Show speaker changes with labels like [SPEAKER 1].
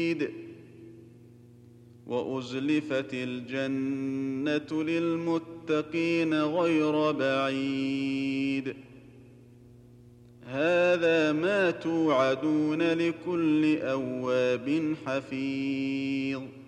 [SPEAKER 1] وأزلفت الجنة للمتقين غير بعيد هذا ما توعدون لكل أواب حفيظ